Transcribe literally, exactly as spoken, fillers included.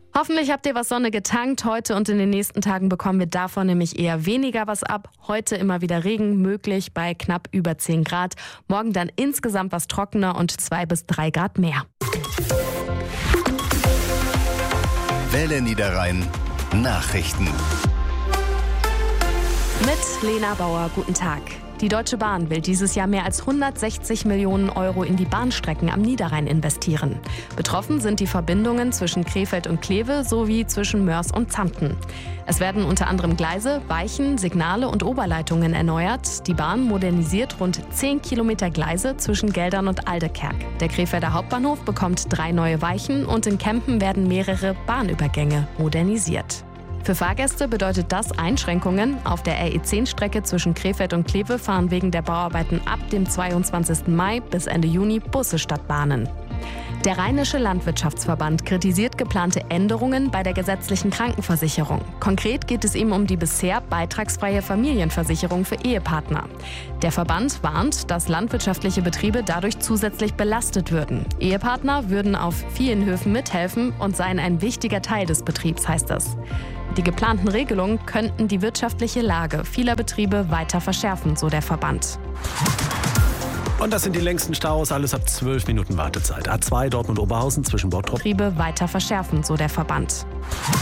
Hoffentlich habt ihr was Sonne getankt. Heute und in den nächsten Tagen bekommen wir davon nämlich eher weniger was ab. Heute immer wieder Regen möglich bei knapp über zehn Grad. Morgen dann insgesamt was trockener und zwei bis drei Grad mehr. Welle Niederrhein Nachrichten. Mit Lena Bauer, guten Tag. Die Deutsche Bahn will dieses Jahr mehr als hundertsechzig Millionen Euro in die Bahnstrecken am Niederrhein investieren. Betroffen sind die Verbindungen zwischen Krefeld und Kleve sowie zwischen Mörs und Zanten. Es werden unter anderem Gleise, Weichen, Signale und Oberleitungen erneuert. Die Bahn modernisiert rund zehn Kilometer Gleise zwischen Geldern und Aldekerk. Der Krefelder Hauptbahnhof bekommt drei neue Weichen und in Kempen werden mehrere Bahnübergänge modernisiert. Für Fahrgäste bedeutet das Einschränkungen. Auf der R E zehn Strecke zwischen Krefeld und Kleve fahren wegen der Bauarbeiten ab dem zweiundzwanzigsten Mai bis Ende Juni Busse statt Bahnen. Der Rheinische Landwirtschaftsverband kritisiert geplante Änderungen bei der gesetzlichen Krankenversicherung. Konkret geht es ihm um die bisher beitragsfreie Familienversicherung für Ehepartner. Der Verband warnt, dass landwirtschaftliche Betriebe dadurch zusätzlich belastet würden. Ehepartner würden auf vielen Höfen mithelfen und seien ein wichtiger Teil des Betriebs, heißt es. Die geplanten Regelungen könnten die wirtschaftliche Lage vieler Betriebe weiter verschärfen, so der Verband. Und das sind die längsten Staus, alles ab zwölf Minuten Wartezeit. A zwei Dortmund-Oberhausen zwischen Bottrop. Betriebe weiter verschärfen, so der Verband.